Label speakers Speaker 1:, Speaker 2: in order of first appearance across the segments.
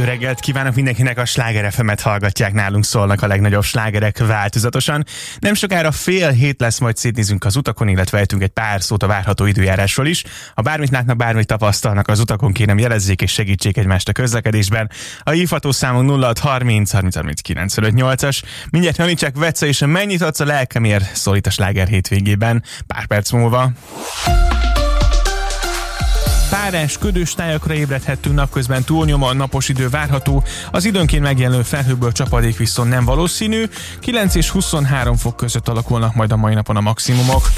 Speaker 1: reggelt kívánok mindenkinek, a Sláger FM-et hallgatják, nálunk szólnak a legnagyobb slágerek változatosan. Nem sokára 6:30 lesz, majd szétnézünk az utakon, illetve ejtünk egy pár szót a várható időjárásról is. Ha bármit látnak, bármit tapasztalnak az utakon, kérem jelezzék és segítsék egymást a közlekedésben. A hívható számunk 0630 30 30 95 8-as. Mindjárt Janicek Vece és a Mennyit adsz a lelkemért szólít a Sláger hétvégében. Pár perc múlva. Párás, ködös tájakra ébredhettünk, napközben túlnyoma, napos idő várható, az időnként megjelenő felhőből csapadék viszont nem valószínű, 9 és 23 fok között alakulnak majd a mai napon a maximumok.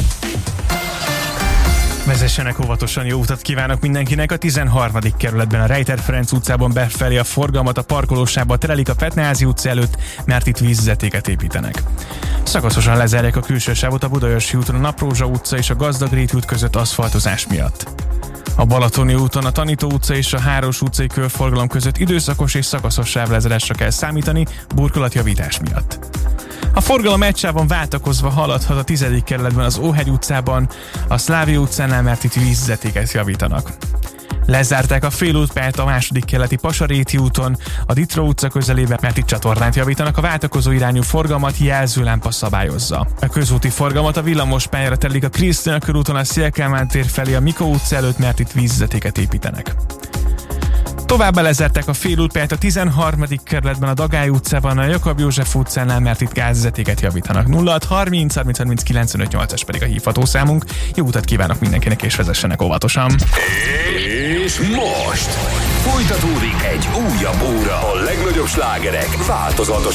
Speaker 1: Vezessenek óvatosan, jó utat kívánok mindenkinek! A 13. kerületben a Rejter Ferenc utcában befelé a forgalmat a parkolósába terelik a Petneházy utca előtt, mert itt vízvezetéket építenek. Szakaszosan lezárják a külső sávot a Budaörsi úton, a Naprózsa utca és a Gazdag-Réti út között aszfaltozás miatt. A Balatoni úton a Tanító utca és a Háros utcai körforgalom között időszakos és szakaszos sávlezárásra kell számítani burkolatjavítás miatt. A forgalom egy sávon váltakozva haladhat a 10. kerületben az Óhegy utcában, a Szlávia utcánál, mert itt vízvezetéket javítanak. Lezárták a félútpályát a 2. kerületi Pasaréti úton, a Ditra utca közelében, mert itt csatornát javítanak, a váltakozó irányú forgalmat jelzőlámpa szabályozza. A közúti forgalmat a villamospályára telik a Krisztina körúton a Széll-Kálmán tér felé a Mikó utca előtt, mert itt vízvezetéket építenek. Továbbá lezárták a félútpályát a 13. kerületben a Dagály utcában, a Jakab József utcánál, mert itt gázvezetéket javítanak. 0630 30 30 95 8-as pedig a hívható számunk. Jó utat kívánok mindenkinek, és vezessenek óvatosan.
Speaker 2: És most folytatódik egy újabb óra a legnagyobb slágerek változatos